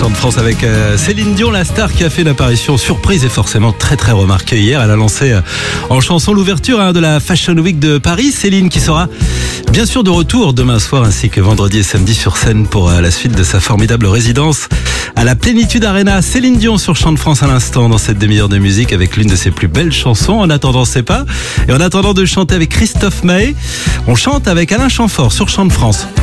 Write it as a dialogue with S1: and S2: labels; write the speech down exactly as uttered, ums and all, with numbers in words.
S1: Chant de France avec euh, Céline Dion, la star qui a fait une apparition surprise et forcément très très remarquée hier. Elle a lancé euh, en chanson l'ouverture hein, de la Fashion Week de Paris. Céline qui sera bien sûr de retour demain soir ainsi que vendredi et samedi sur scène pour euh, la suite de sa formidable résidence à la Plénitude Arena. Céline Dion sur Chant de France à l'instant dans cette demi-heure de musique avec l'une de ses plus belles chansons. En attendant, c'est pas. Et en attendant de chanter avec Christophe Maé, on chante avec Alain Chamfort sur Chant de France.